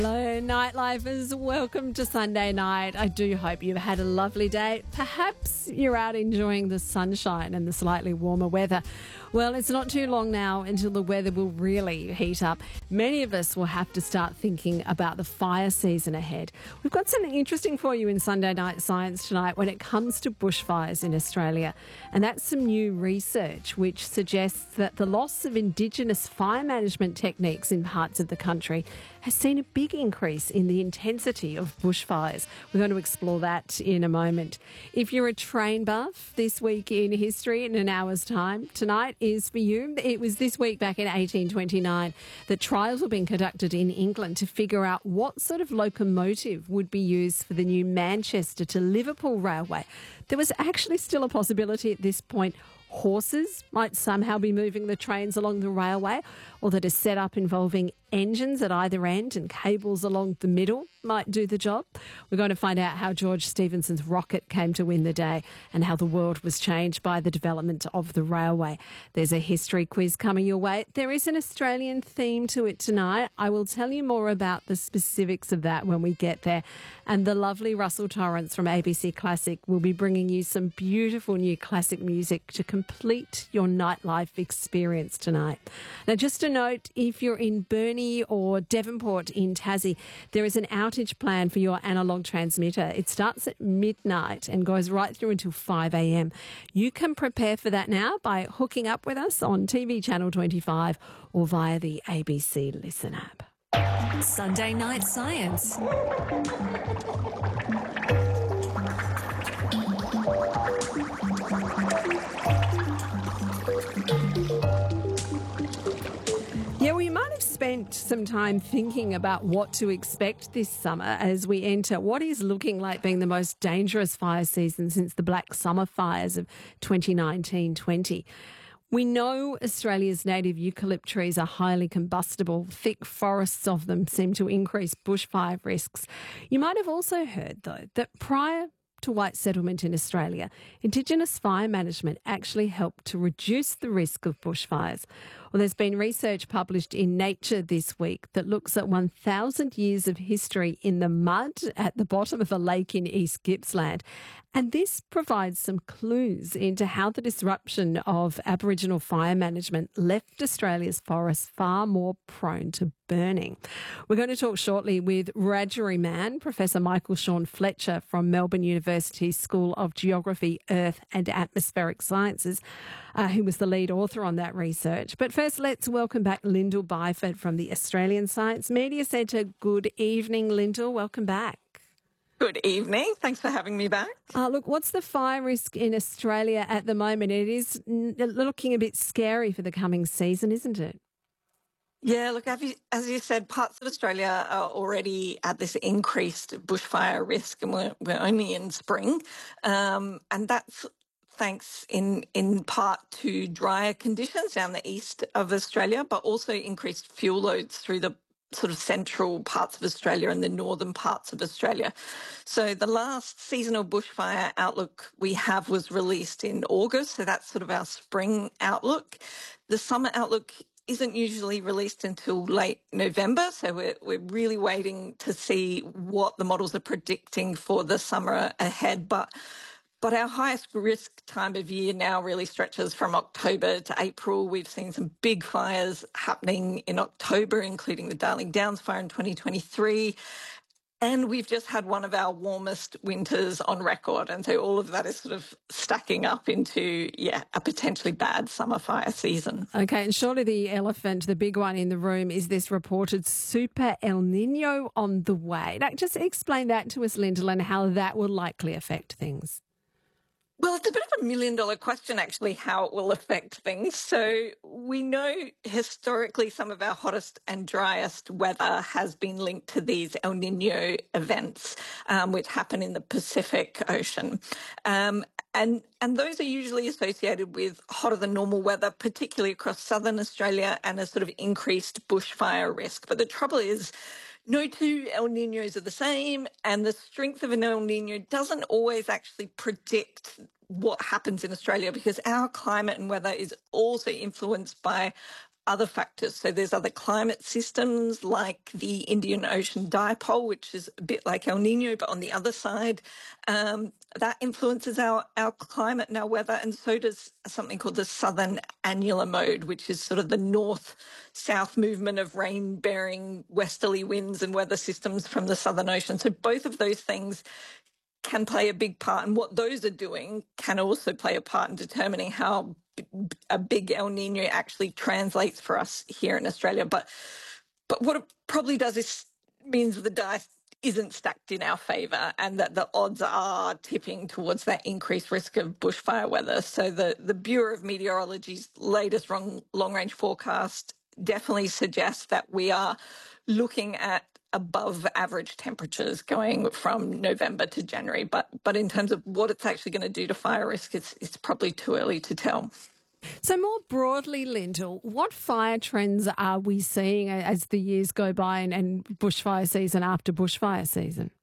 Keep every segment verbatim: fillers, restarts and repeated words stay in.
Hello, nightlifers. Welcome to Sunday night. I do hope you've had a lovely day. Perhaps you're out enjoying the sunshine and the slightly warmer weather. Well, it's not too long now until the weather will really heat up. Many of us will have to start thinking about the fire season ahead. We've got something interesting for you in Sunday Night Science tonight when it comes to bushfires in Australia. And that's some new research which suggests that the loss of Indigenous fire management techniques in parts of the country has seen a big increase in the intensity of bushfires. We're going to explore that in a moment. If you're a train buff, this week in history in an hour's time, tonight is for you. It was this week back in eighteen twenty-nine that trials were being conducted in England to figure out what sort of locomotive would be used for the new Manchester to Liverpool railway. There was actually still a possibility at this point horses might somehow be moving the trains along the railway, or that a setup involving engines at either end and cables along the middle might do the job. We're going to find out how George Stephenson's rocket came to win the day and how the world was changed by the development of the railway. There's a history quiz coming your way. There is an Australian theme to it tonight. I will tell you more about the specifics of that when we get there. And the lovely Russell Torrance from A B C Classic will be bringing you some beautiful new classic music to complete your nightlife experience tonight. Now, just a note, if you're in Burnie or Devonport in Tassie, there is an outage plan for your analogue transmitter. It starts at midnight and goes right through until five a.m. You can prepare for that now by hooking up with us on T V Channel twenty-five or via the A B C Listen app. Sunday Night Science. Yeah, well, you might have spent some time thinking about what to expect this summer as we enter what is looking like being the most dangerous fire season since the Black Summer fires of twenty nineteen twenty. We know Australia's native eucalypt trees are highly combustible. Thick forests of them seem to increase bushfire risks. You might have also heard, though, that prior to white settlement in Australia, Indigenous fire management actually helped to reduce the risk of bushfires. Well, there's been research published in Nature this week that looks at one thousand years of history in the mud at the bottom of a lake in East Gippsland. And this provides some clues into how the disruption of Aboriginal fire management left Australia's forests far more prone to burning. We're going to talk shortly with Wiradjuri man, Professor Michael Sean Fletcher from Melbourne University School of Geography, Earth and Atmospheric Sciences, uh, who was the lead author on that research. But first, let's welcome back Lyndall Byford from the Australian Science Media Centre. Good evening, Lyndall. Welcome back. Good evening. Thanks for having me back. Uh, look, what's the fire risk in Australia at the moment? It is n- looking a bit scary for the coming season, isn't it? Yeah, look, as you, as you said, parts of Australia are already at this increased bushfire risk, and we're, we're only in spring. Um, and that's thanks in, in part to drier conditions down the east of Australia, but also increased fuel loads through the sort of central parts of Australia and the northern parts of Australia. So the last seasonal bushfire outlook we have was released in August, so that's sort of our spring outlook. The summer outlook isn't usually released until late November, so we're, we're really waiting to see what the models are predicting for the summer ahead. But But our highest risk time of year now really stretches from October to April. We've seen some big fires happening in October, including the Darling Downs fire in twenty twenty-three. And we've just had one of our warmest winters on record. And so all of that is sort of stacking up into, yeah, a potentially bad summer fire season. Okay, and surely the elephant, the big one in the room, is this reported super El Nino on the way. Now, just explain that to us, Lyndall, and how that will likely affect things. Well, it's a bit of a million dollar question, actually, how it will affect things. So we know historically some of our hottest and driest weather has been linked to these El Nino events, um, which happen in the Pacific Ocean. Um, and, and those are usually associated with hotter than normal weather, particularly across southern Australia, and a sort of increased bushfire risk. But the trouble is, no two El Niños are the same, and the strength of an El Niño doesn't always actually predict what happens in Australia, because our climate and weather is also influenced by other factors. So there's other climate systems like the Indian Ocean dipole, which is a bit like El Nino, but on the other side, um, that influences our, our climate and our weather. And so does something called the southern annular mode, which is sort of the north-south movement of rain-bearing westerly winds and weather systems from the Southern Ocean. So both of those things can play a big part, and what those are doing can also play a part in determining how a big El Nino actually translates for us here in Australia. But but what it probably does is means the dice isn't stacked in our favour, and that the odds are tipping towards that increased risk of bushfire weather. So the, the Bureau of Meteorology's latest long, long-range forecast definitely suggests that we are looking at above average temperatures going from November to January. But but in terms of what it's actually going to do to fire risk, it's, it's probably too early to tell. So more broadly, Lyndall, what fire trends are we seeing as the years go by and, and bushfire season after bushfire season?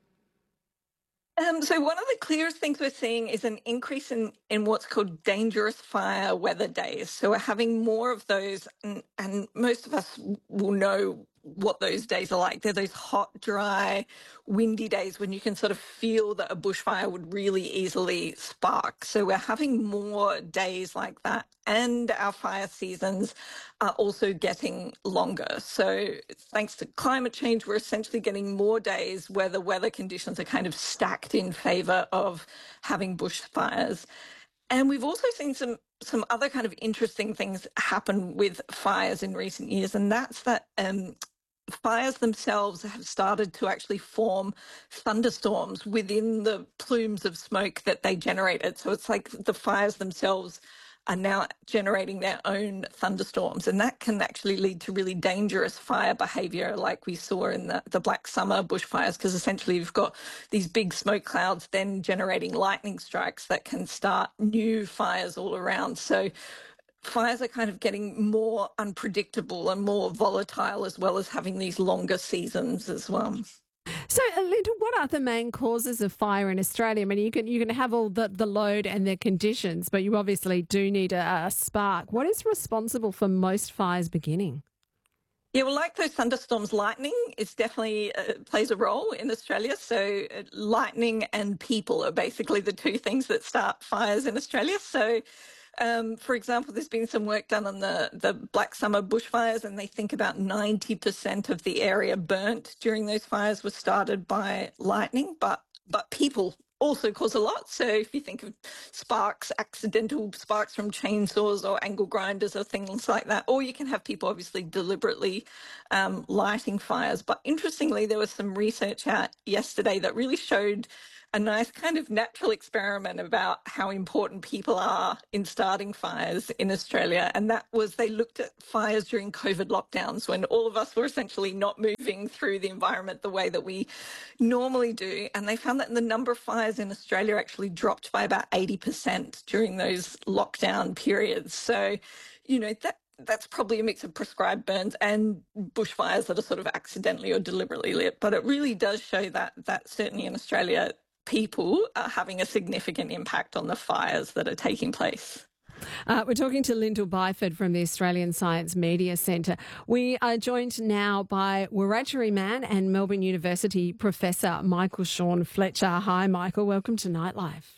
Um, so one of the clearest things we're seeing is an increase in, in what's called dangerous fire weather days. So we're having more of those, and, and most of us will know what those days are like. They're those hot, dry, windy days when you can sort of feel that a bushfire would really easily spark. So we're having more days like that, and our fire seasons are also getting longer. So thanks to climate change, we're essentially getting more days where the weather conditions are kind of stacked in favour of having bushfires. And we've also seen some some other kind of interesting things happen with fires in recent years, and that's that um, fires themselves have started to actually form thunderstorms within the plumes of smoke that they generated. So it's like the fires themselves are now generating their own thunderstorms, and that can actually lead to really dangerous fire behaviour like we saw in the, the Black Summer bushfires, because essentially you've got these big smoke clouds then generating lightning strikes that can start new fires all around. So fires are kind of getting more unpredictable and more volatile, as well as having these longer seasons as well. So, Lyndall, what are the main causes of fire in Australia? I mean, you can you can have all the, the load and the conditions, but you obviously do need a, a spark. What is responsible for most fires beginning? Yeah, well, like those thunderstorms, lightning is definitely uh, plays a role in Australia. So uh, lightning and people are basically the two things that start fires in Australia. So Um, for example, there's been some work done on the, the Black Summer bushfires, and they think about ninety percent of the area burnt during those fires was started by lightning, but but people also cause a lot. So if you think of sparks, accidental sparks from chainsaws or angle grinders or things like that, or you can have people obviously deliberately um, lighting fires. But interestingly, there was some research out yesterday that really showed a nice kind of natural experiment about how important people are in starting fires in Australia. And that was they looked at fires during COVID lockdowns when all of us were essentially not moving through the environment the way that we normally do. And they found that the number of fires in Australia actually dropped by about eighty percent during those lockdown periods. So, you know, that that's probably a mix of prescribed burns and bushfires that are sort of accidentally or deliberately lit. But it really does show that that certainly in Australia, people are having a significant impact on the fires that are taking place. Uh, we're talking to Lyndall Byford from the Australian Science Media Centre. We are joined now by Wiradjuri man and Melbourne University Professor Michael Sean Fletcher. Hi, Michael. Welcome to Nightlife.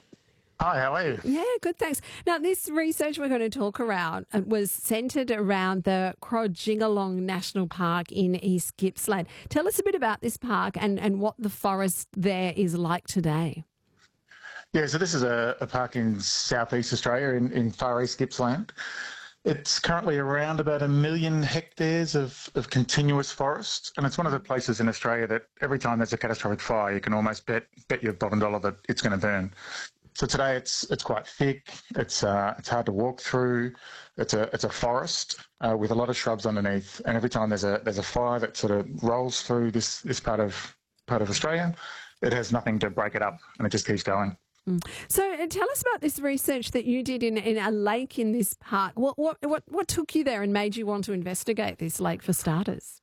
Hi, how are you? Yeah, good, thanks. Now, this research we're going to talk around was centred around the Crodjingalong National Park in East Gippsland. Tell us a bit about this park and, and what the forest there is like today. Yeah, so this is a, a park in southeast Australia in, in far east Gippsland. It's currently around about a million hectares of, of continuous forest, and it's one of the places in Australia that every time there's a catastrophic fire, you can almost bet bet your bottom dollar that it's going to burn. So today it's it's quite thick. It's uh, it's hard to walk through. It's a it's a forest uh, with a lot of shrubs underneath. And every time there's a there's a fire that sort of rolls through this this part of part of Australia, it has nothing to break it up, and it just keeps going. Mm. So uh, tell us about this research that you did in in a lake in this park. What what what what took you there and made you want to investigate this lake for starters?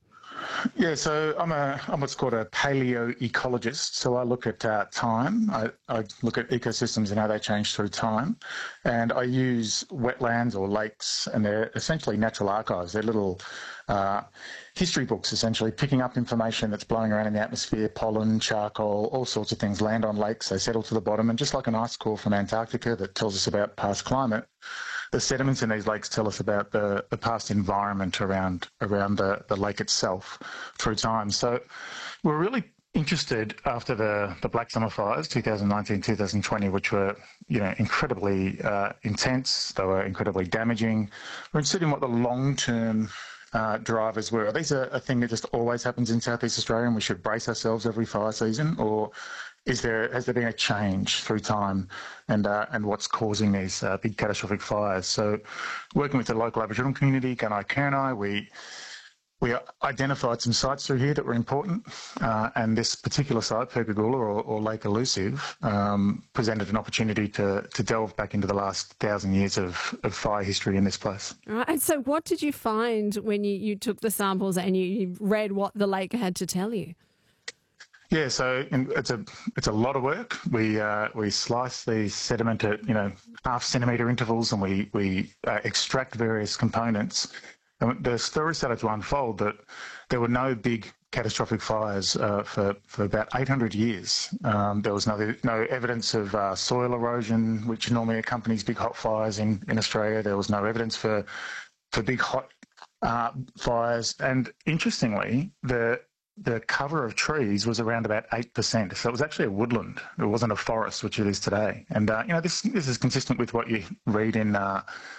Yeah, so I'm a I'm what's called a paleoecologist. So I look at uh, time. I, I look at ecosystems and how they change through time, and I use wetlands or lakes, and they're essentially natural archives. They're little uh, history books, essentially picking up information that's blowing around in the atmosphere, pollen, charcoal, all sorts of things land on lakes. They settle to the bottom, and just like an ice core from Antarctica that tells us about past climate, the sediments in these lakes tell us about the, the past environment around around the, the lake itself through time. So we're really interested after the, the Black Summer fires, two thousand nineteen, two thousand twenty, which were, you know, incredibly uh, intense. They were incredibly damaging. We're interested in what the long-term uh, drivers were. Are these a, a thing that just always happens in Southeast Australia and we should brace ourselves every fire season, or Is there has there been a change through time, and uh, and what's causing these uh, big catastrophic fires? So, working with the local Aboriginal community, Gunai Kurnai, we we identified some sites through here that were important, uh, and this particular site, Pergoola or, or Lake Elusive, um, presented an opportunity to to delve back into the last thousand years of, of fire history in this place. Right. And so, what did you find when you, you took the samples and you, you read what the lake had to tell you? Yeah, so it's a it's a lot of work. We uh, we slice the sediment at you know half centimetre intervals, and we we uh, extract various components. And the story started to unfold that there were no big catastrophic fires uh, for for about eight hundred years. Um, there was no no evidence of uh, soil erosion, which normally accompanies big hot fires in, in Australia. There was no evidence for for big hot uh, fires, and interestingly, the the cover of trees was around about eight percent. So it was actually a woodland. It wasn't a forest, which it is today. And, uh, you know, this this is consistent with what you read in uh,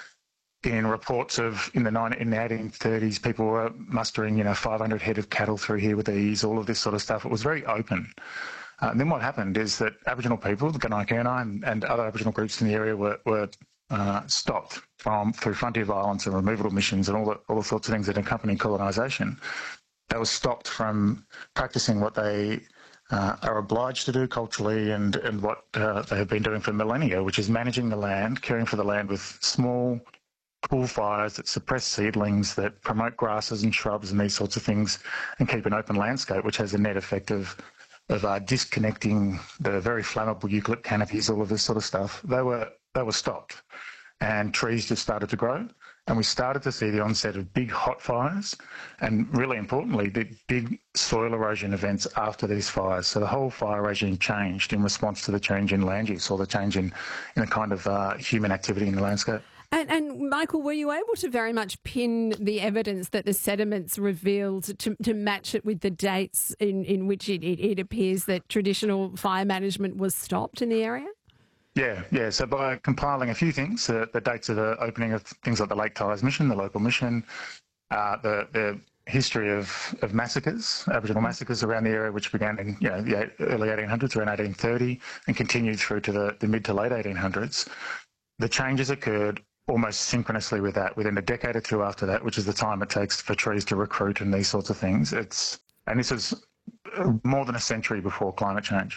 in reports of in the, in the eighteen thirties, people were mustering, you know, five hundred head of cattle through here with ease, all of this sort of stuff. It was very open. Uh, and then what happened is that Aboriginal people, the Gunai Kurnai and, and other Aboriginal groups in the area were, were uh, stopped from through frontier violence and removal missions and all the, all the sorts of things that accompany colonisation. They were stopped from practicing what they uh, are obliged to do culturally and, and what uh, they have been doing for millennia, which is managing the land, caring for the land with small, cool fires that suppress seedlings, that promote grasses and shrubs and these sorts of things, and keep an open landscape, which has a net effect of, of uh, disconnecting the very flammable eucalypt canopies, all of this sort of stuff. They were, they were stopped, and trees just started to grow. And we started to see the onset of big hot fires and, really importantly, the big soil erosion events after these fires. So the whole fire regime changed in response to the change in land use or the change in, in a kind of uh, human activity in the landscape. And, and Michael, were you able to very much pin the evidence that the sediments revealed to, to match it with the dates in, in which it, it, it appears that traditional fire management was stopped in the area? Yeah, yeah. So by compiling a few things, uh, the dates of the opening of things like the Lake Tyers mission, the local mission, uh, the, the history of, of massacres, Aboriginal massacres around the area, which began in you know, the early eighteen hundreds, around eighteen thirty, and continued through to the, the mid to late eighteen hundreds. The changes occurred almost synchronously with that, within a decade or two after that, which is the time it takes for trees to recruit and these sorts of things. It's and this is more than a century before climate change.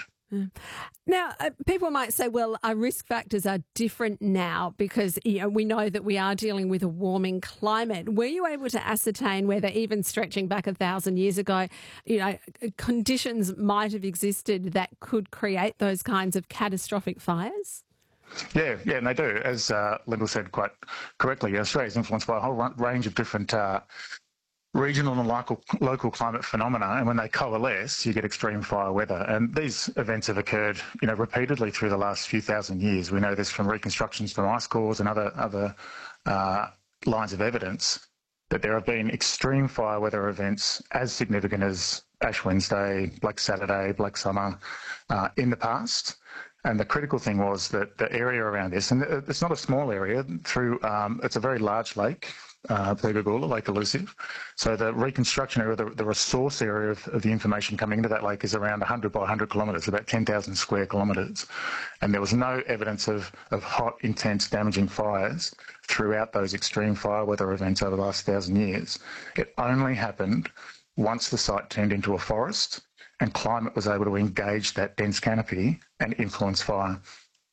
Now, uh, people might say, well, our risk factors are different now because you know, we know that we are dealing with a warming climate. Were you able to ascertain whether, even stretching back a thousand years ago, you know, conditions might have existed that could create those kinds of catastrophic fires? Yeah, yeah, and they do. As uh, Lyndall said quite correctly, Australia is influenced by a whole range of different uh, regional and local, local climate phenomena, and when they coalesce, you get extreme fire weather. And these events have occurred, you know, repeatedly through the last few thousand years. We know this from reconstructions from ice cores and other other uh, lines of evidence that there have been extreme fire weather events as significant as Ash Wednesday, Black Saturday, Black Summer uh, in the past. And the critical thing was that the area around this, and it's not a small area, through um, it's a very large lake, uh, Pergoola, Lake Elusive. So the reconstruction area, the, the resource area of, of the information coming into that lake is around one hundred by one hundred kilometres, about ten thousand square kilometres. And there was no evidence of, of hot, intense, damaging fires throughout those extreme fire weather events over the last thousand years. It only happened once the site turned into a forest and climate was able to engage that dense canopy and influence fire.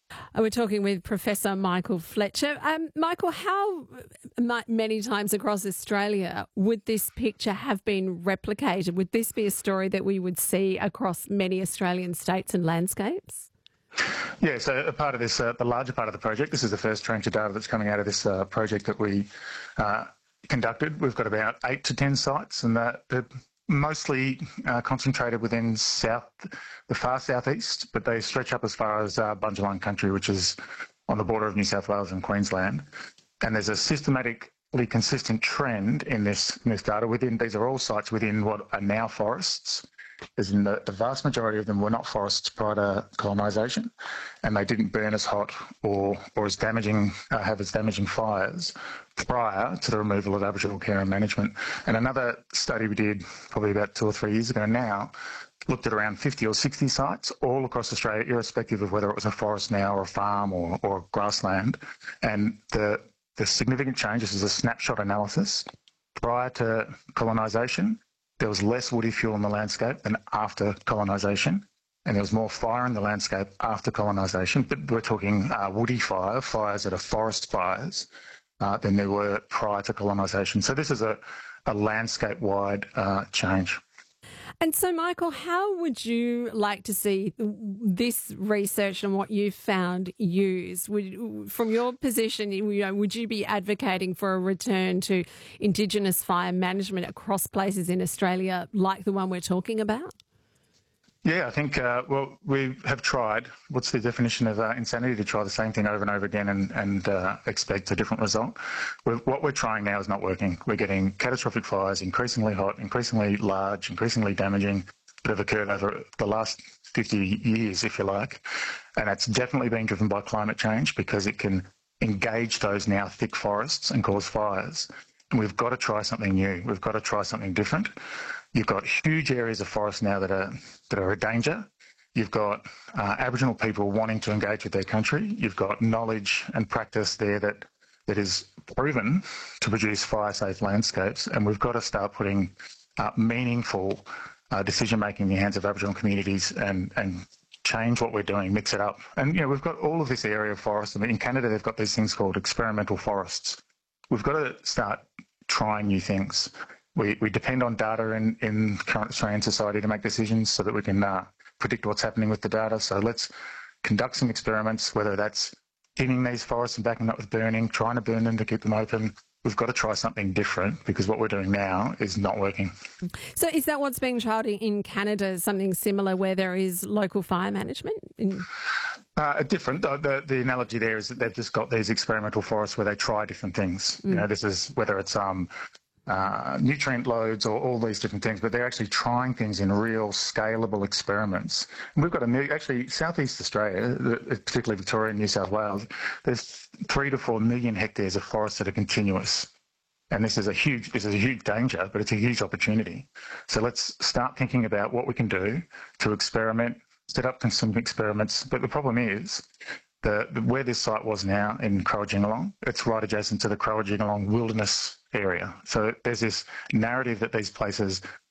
And we're talking with Professor Michael Fletcher. Um, Michael, how many times across Australia would this picture have been replicated? Would this be a story that we would see across many Australian states and landscapes? Yeah, so a part of this, uh, the larger part of the project, this is the first tranche of data that's coming out of this uh, project that we uh, conducted. We've got about eight to ten sites, and that they're mostly uh, concentrated within south, the far southeast, but they stretch up as far as uh, Bundjalung country, which is on the border of New South Wales and Queensland. And there's a systematically consistent trend in this, in this data within, these are all sites within what are now forests. As in the, the vast majority of them were not forests prior to colonisation, and they didn't burn as hot or or as damaging, uh, have as damaging fires prior to the removal of Aboriginal care and management. And another study we did probably about two or three years ago now looked at around fifty or sixty sites all across Australia, irrespective of whether it was a forest now or a farm or, or grassland. And the, the significant changes is a snapshot analysis. Prior to colonisation, there was less woody fuel in the landscape than after colonisation, and there was more fire in the landscape after colonisation. But we're talking uh, woody fire, fires that are forest fires, uh, than there were prior to colonisation. So this is a, a landscape-wide uh, change. And so, Michael, how would you like to see this research and what you've found used? Would, from your position, you know, would you be advocating for a return to Indigenous fire management across places in Australia like the one we're talking about? Yeah, I think, uh, well, we have tried. What's the definition of uh, insanity? To try the same thing over and over again and, and uh, expect a different result. We're, what we're trying now is not working. We're getting catastrophic fires, increasingly hot, increasingly large, increasingly damaging, that have occurred over the last fifty years, if you like. And it's definitely being driven by climate change because it can engage those now thick forests and cause fires. And we've got to try something new. We've got to try something different. You've got huge areas of forest now that are that are a danger. You've got uh, Aboriginal people wanting to engage with their country. You've got knowledge and practice there that that is proven to produce fire-safe landscapes, and we've got to start putting uh, meaningful uh, decision-making in the hands of Aboriginal communities and and change what we're doing, mix it up. And you know, we've got all of this area of forest. I mean, in Canada, they've got these things called experimental forests. We've got to start trying new things. We, we depend on data in, in current Australian society to make decisions so that we can uh, predict what's happening with the data. So let's conduct some experiments, whether that's thinning these forests and backing up with burning, trying to burn them to keep them open. We've got to try something different because what we're doing now is not working. So is that what's being trialled in Canada, something similar where there is local fire management? In- Uh, different. The, the, the analogy there is that they've just got these experimental forests where they try different things. Mm. You know, this is whether it's um, uh, nutrient loads or all these different things, but they're actually trying things in real scalable experiments. And we've got a actually Southeast Australia, particularly Victoria and New South Wales. There's three to four million hectares of forests that are continuous. And this is a huge, this is a huge danger, but it's a huge opportunity. So let's start thinking about what we can do to experiment, set up some experiments. But the problem is the, the where this site was now in Crower-Jingalong, it's right adjacent to the Crower-Jingalong wilderness area. So there's this narrative that these places